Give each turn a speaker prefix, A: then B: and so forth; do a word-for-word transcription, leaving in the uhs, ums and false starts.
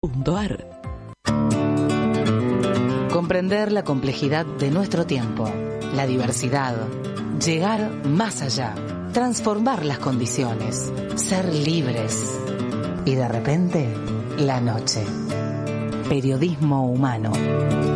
A: punto ar.
B: Comprender la complejidad de nuestro tiempo, la diversidad, llegar más allá, transformar las condiciones, ser libres. Y de repente, la noche. Periodismo humano.